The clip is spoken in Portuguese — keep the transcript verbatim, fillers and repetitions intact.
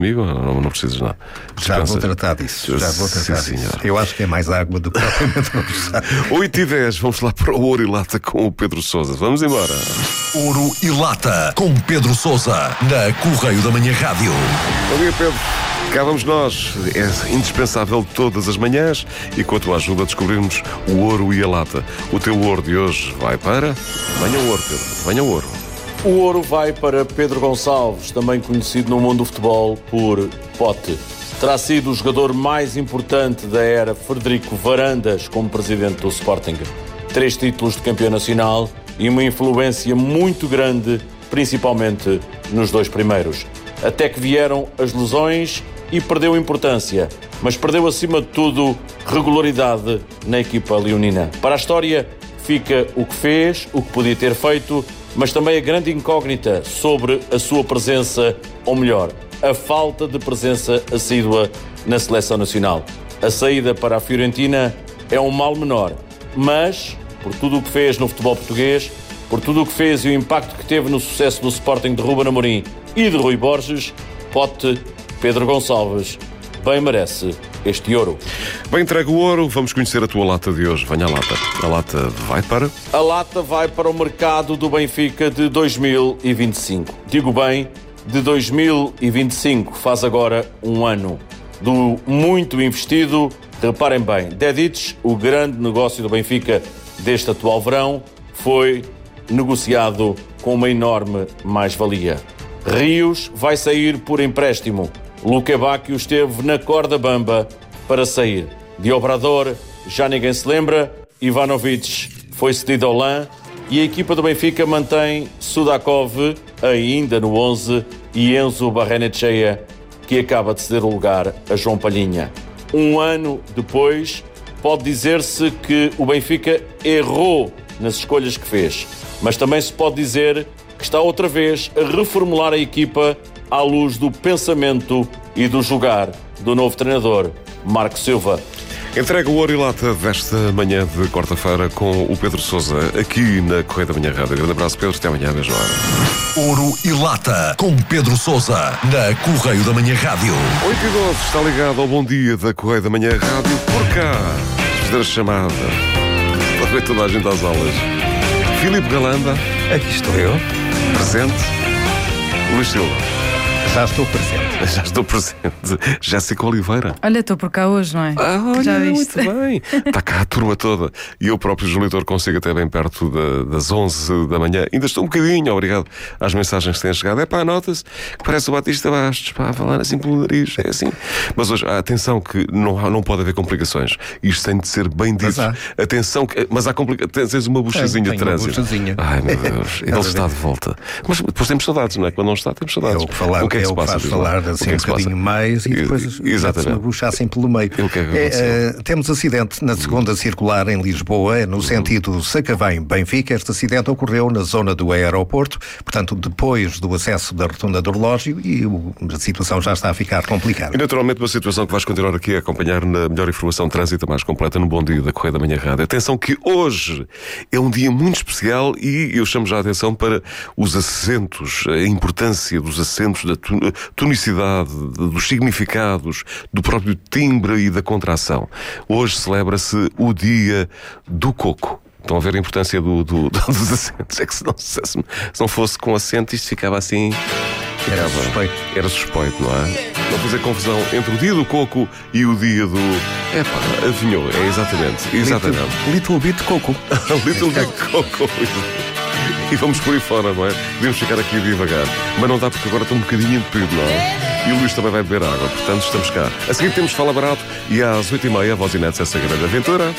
Comigo não, não precisas nada. Já Dispensa. vou tratar disso. Já vou tratar Sim, disso. Eu acho que é mais água do que propriamente não. oito e dez, vamos lá para o Ouro e Lata com o Pedro Sousa. Vamos embora. Ouro e Lata com Pedro Sousa na Correio da Manhã Rádio. Bom dia, Pedro. Cá vamos nós. É indispensável todas as manhãs e com a tua ajuda descobrirmos o Ouro e a Lata. O teu ouro de hoje vai para... Venha o ouro, Pedro. Venha o ouro. O ouro vai para Pedro Gonçalves, também conhecido no mundo do futebol por Pote. Terá sido o jogador mais importante da era Frederico Varandas como presidente do Sporting. Três títulos de campeão nacional e uma influência muito grande, principalmente nos dois primeiros. Até que vieram as lesões e perdeu importância, mas perdeu acima de tudo regularidade na equipa leonina. Para a história fica o que fez, o que podia ter feito, mas também a grande incógnita sobre a sua presença, ou melhor, a falta de presença assídua na seleção nacional. A saída para a Fiorentina é um mal menor, mas, por tudo o que fez no futebol português, por tudo o que fez e o impacto que teve no sucesso do Sporting de Ruben Amorim e de Rui Borges, Pote, Pedro Gonçalves, bem merece este ouro. Bem entregue o ouro, vamos conhecer a tua lata de hoje. Venha a lata. A lata vai para... A lata vai para o mercado do Benfica de dois mil e vinte e cinco. Digo bem, de dois mil e vinte e cinco. Faz agora um ano. Do muito investido, reparem bem, Dedić, o grande negócio do Benfica deste atual verão, foi negociado com uma enorme mais-valia. Rios vai sair por empréstimo. Luque Bacchio esteve na corda bamba para sair. De Obrador já ninguém se lembra. Ivanovic foi cedido ao Lan e a equipa do Benfica mantém Sudakov ainda no onze e Enzo Barrenechea, que acaba de ceder o lugar a João Palhinha. Um ano depois, pode dizer-se que o Benfica errou nas escolhas que fez, mas também se pode dizer que está outra vez a reformular a equipa à luz do pensamento e do jogar do novo treinador, Marco Silva. Entrega o Ouro e Lata desta manhã de quarta-feira com o Pedro Sousa, aqui na Correio da Manhã Rádio. Grande abraço, Pedro. Até amanhã, mesma hora. Ouro e Lata com Pedro Sousa na Correio da Manhã Rádio. oito e doze, está ligado ao Bom Dia da Correio da Manhã Rádio. Por cá, fazer a chamada. Para ver toda a gente às aulas. Filipe Galamba. Aqui estou eu. Presente. Luís Silva. Já estou presente. Já estou presente. Jéssica Oliveira. Olha, estou por cá hoje, não é? Ah, olha, já muito bem. Está cá a turma toda. E eu próprio, João Leitor, consigo até bem perto da, das onze da manhã. Ainda estou um bocadinho, obrigado às mensagens que têm chegado. É pá, nota-se que parece o Batista Bastos, pá, a falar assim pelo nariz, é assim. Mas hoje, atenção que não, não pode haver complicações. Isto tem de ser bem dito. Atenção, que, mas há complicações. Tens uma buchazinha tem, de trânsito. Uma buchazinha. Ai, meu Deus. Ele está de volta. Mas depois temos saudades, não é? Quando não está, temos saudades. É o que falar, o que é que se passa? Faz falar assim um bocadinho mais e depois se uma buchassem pelo meio. Que é que é, uh, temos acidente na segunda circular em Lisboa, no sentido Sacavém-Benfica. Este acidente ocorreu na zona do aeroporto, portanto, depois do acesso da rotunda do relógio, e o, a situação já está a ficar complicada. E naturalmente uma situação que vais continuar aqui a acompanhar na melhor informação de trânsito mais completa no Bom Dia da Correio da Manhã Rádio. Atenção que hoje é um dia muito especial e eu chamo já a atenção para os acentos, a importância dos acentos, da tonicidade, dos significados, do próprio timbre e da contração. Hoje celebra-se o Dia do Coco. Estão a ver a importância do, do, dos acentos. É que se não, se, se não fosse com acento, isto ficava assim... Era suspeito. Era suspeito, não é? Não fazer confusão entre o Dia do Coco e o Dia do... É pá, adivinhou, é exatamente. Exatamente. Little, little bit Coco. Little bit Coco. E vamos por aí fora, não é? Podemos ficar aqui devagar. Mas não dá porque agora estou um bocadinho entupido, não é? E o Luís também vai beber água, portanto estamos cá. A seguir temos Fala Barato e às oito e meia, Voz Inédita, essa grande aventura.